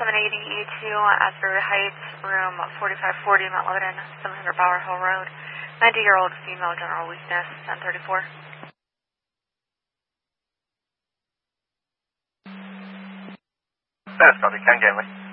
780E2, Asbury Heights, room 4540, Mount Lebanon, 700 Bower Hill Road. 90-year-old female, general weakness, 1034. That's copy, Ken Gateway.